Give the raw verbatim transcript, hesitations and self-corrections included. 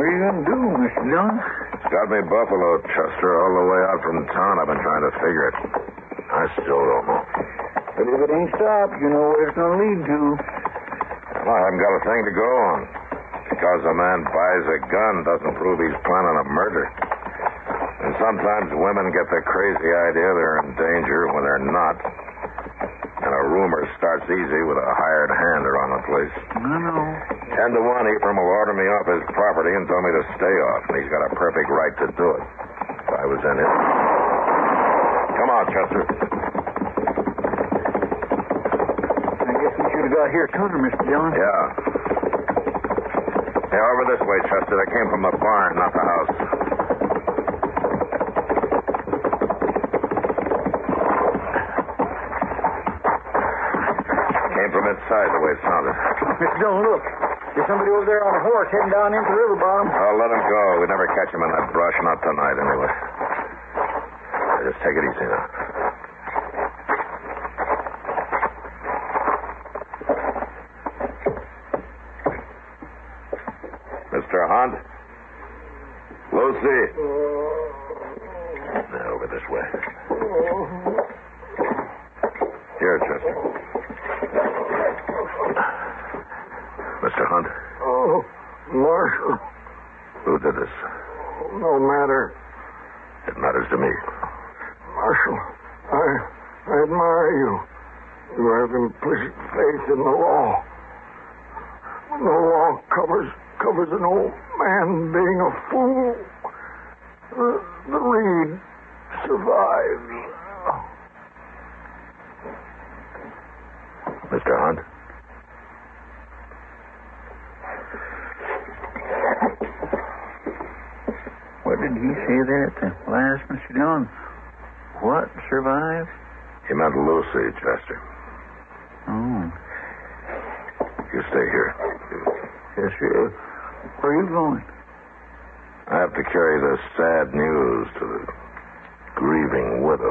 What are you going to do, Mister Dillon? It's got me buffaloed, Chester, all the way out from town. I've been trying to figure it. I still don't know. But if it ain't stopped, you know what it's going to lead to. Well, I haven't got a thing to go on. Because a man buys a gun doesn't prove he's planning a murder. And sometimes women get the crazy idea they're in danger when they're not. And a rumor starts easy with a hired hand around the place. I know. Ten to one, Ephraim will order me off his property and tell me to stay off. And he's got a perfect right to do it. If I was in it. Come on, Chester. I guess we should have got here sooner, Mister Dillon. Yeah. Yeah, over this way, Chester. They came from the barn, not the house. Came from inside, the way it sounded. Mister Dillon, look. There's somebody over there on a horse heading down into the river bottom. Oh, let him go. We'd never catch him in that brush, not tonight, anyway. Just take it easy now. Mister Hunt? Lucy? Now, over this way. Here, Chester. Mister Hunt? Oh, Marshal. Who did this? No matter. It matters to me. Marshal, I, I admire you. You have implicit faith in the law. The law covers covers an old man being a fool. The, the Reed survives. Mister Hunt? What did he say there at the last, Mister Dillon? What survives? He meant Lucy, Chester. Oh. You stay here. Yes, sir. Where are you going? I have to carry this sad news to the grieving widow.